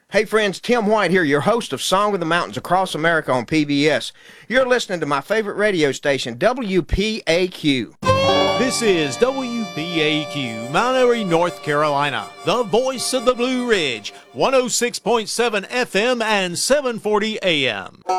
Hey friends, Tim White here, your host of Song of the Mountains across America on PBS. You're listening to my favorite radio station, WPAQ. This is WPAQ, Mount Airy, North Carolina, the voice of the Blue Ridge, 106.7 FM and 740 AM.